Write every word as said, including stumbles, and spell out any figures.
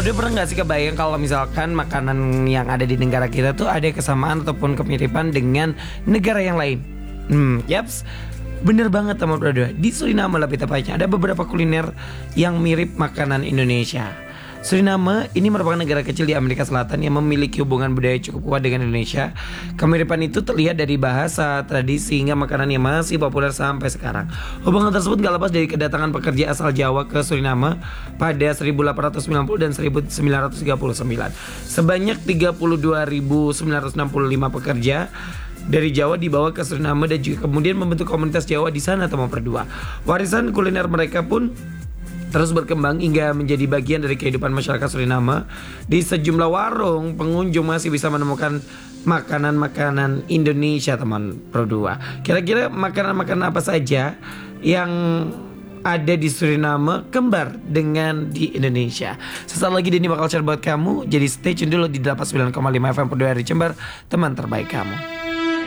Berdua pernah gak sih kebayang kalau misalkan makanan yang ada di negara kita tuh ada kesamaan ataupun kemiripan dengan negara yang lain? Hmm, yaps. Bener banget teman berdua. Di Suriname lebih tepatnya ada beberapa kuliner yang mirip makanan Indonesia. Suriname ini merupakan negara kecil di Amerika Selatan yang memiliki hubungan budaya cukup kuat dengan Indonesia. Kemiripan itu terlihat dari bahasa, tradisi, hingga makanan yang masih populer sampai sekarang. Hubungan tersebut gak lepas dari kedatangan pekerja asal Jawa ke Suriname pada seribu delapan ratus sembilan puluh dan seribu sembilan ratus tiga puluh sembilan. Sebanyak tiga puluh dua ribu sembilan ratus enam puluh lima pekerja dari Jawa dibawa ke Suriname dan juga kemudian membentuk komunitas Jawa di sana teman berdua. Warisan kuliner mereka pun terus berkembang hingga menjadi bagian dari kehidupan masyarakat Suriname. Di sejumlah warung, pengunjung masih bisa menemukan makanan-makanan Indonesia teman berdua. Kira-kira makanan-makanan apa saja yang ada di Suriname kembar dengan di Indonesia? Sesaat lagi Denny bakal share buat kamu. Jadi stay tune dulu di delapan puluh sembilan koma lima F M Berdua dari Jember, teman terbaik kamu.